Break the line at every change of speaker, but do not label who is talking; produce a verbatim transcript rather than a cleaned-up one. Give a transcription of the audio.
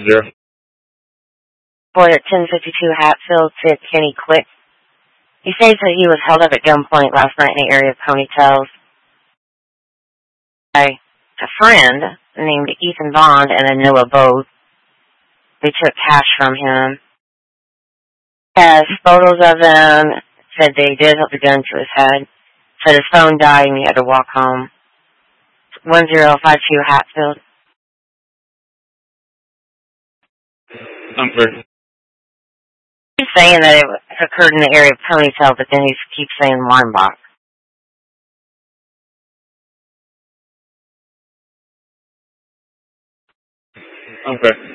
one zero.
Boy at ten fifty-two Hatfield said Kenny Quick. He states that he was held up at gunpoint last night in the area of Ponytails by a friend named Ethan Bond and a Noah Bode. They took cash from him. Has photos of them. Said they did hold the gun to his head. Said his phone died and he had to walk home. one zero five two Hatfield.
I'm clear.
He's saying that it occurred in the area of Ponytail, but then he keeps saying Warmbach.
I'm clear.